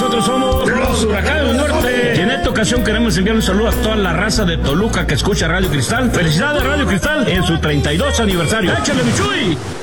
nosotros somos los Huracanes del Norte. Y en esta ocasión queremos enviar un saludo a toda la raza de Toluca que escucha Radio Cristal. Felicidades Radio Cristal en su 32 aniversario. ¡Échale, mi Chuy!